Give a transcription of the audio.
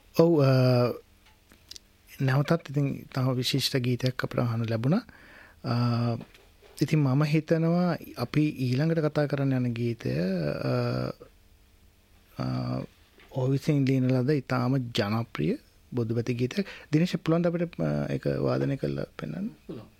ඔව් නැවතත් ඉතින් තව විශිෂ්ට ගීතයක් අපිට අහන්න ලැබුණා. ඉතින් මම හිතනවා අපි ඊළඟට කතා කරන්න යන ගීතය ඔහු විසින් ලියන ලද ඉතාම ජනප්‍රිය බොදුබැති ගීතයක්. දිනේෂ් පුළුවන් අපිට ඒක වාදනය කරලා පෙන්නන්න? පුළුවන්.